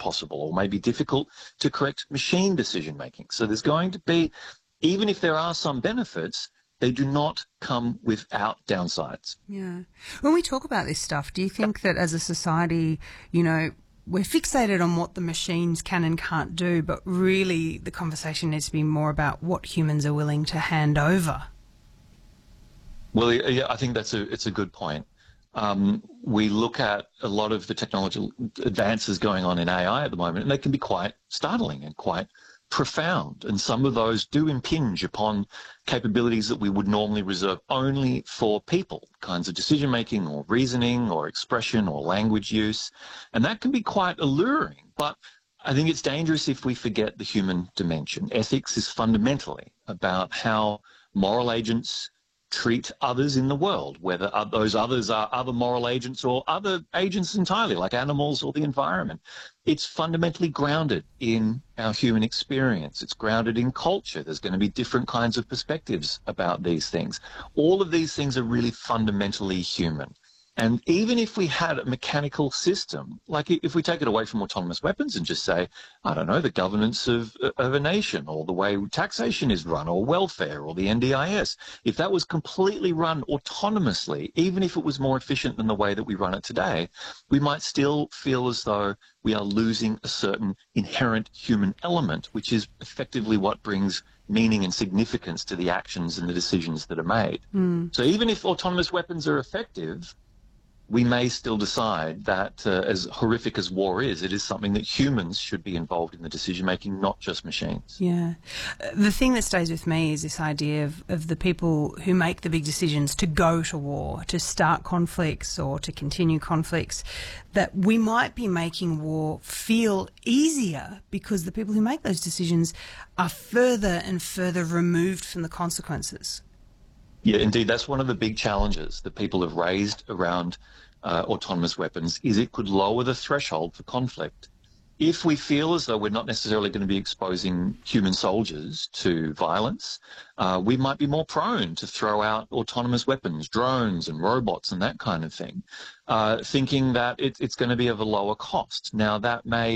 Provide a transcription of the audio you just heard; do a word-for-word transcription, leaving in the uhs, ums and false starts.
possible, or maybe difficult to correct machine decision making. So there's going to be, even if there are some benefits, they do not come without downsides. Yeah. When we talk about this stuff, do you think that as a society, you know, we're fixated on what the machines can and can't do, but really the conversation needs to be more about what humans are willing to hand over? Well, yeah, I think that's a it's a good point. Um, we look at a lot of the technological advances going on in A I at the moment, and they can be quite startling and quite profound. And some of those do impinge upon capabilities that we would normally reserve only for people, kinds of decision making or reasoning or expression or language use. And that can be quite alluring. But I think it's dangerous if we forget the human dimension. Ethics is fundamentally about how moral agents treat others in the world, whether those others are other moral agents or other agents entirely, like animals or the environment. It's fundamentally grounded in our human experience. It's grounded in culture. There's going to be different kinds of perspectives about these things. All of these things are really fundamentally human. And even if we had a mechanical system, like if we take it away from autonomous weapons and just say, I don't know, the governance of, of a nation, or the way taxation is run, or welfare, or the N D I S, if that was completely run autonomously, even if it was more efficient than the way that we run it today, we might still feel as though we are losing a certain inherent human element, which is effectively what brings meaning and significance to the actions and the decisions that are made. Mm. So even if autonomous weapons are effective, we may still decide that, uh, as horrific as war is, it is something that humans should be involved in the decision-making, not just machines. Yeah. The thing that stays with me is this idea of, of the people who make the big decisions to go to war, to start conflicts or to continue conflicts, that we might be making war feel easier because the people who make those decisions are further and further removed from the consequences. Yeah, indeed. That's one of the big challenges that people have raised around uh, autonomous weapons, is it could lower the threshold for conflict. If we feel as though we're not necessarily going to be exposing human soldiers to violence, uh, we might be more prone to throw out autonomous weapons, drones and robots and that kind of thing, uh, thinking that it, it's going to be of a lower cost. Now, that may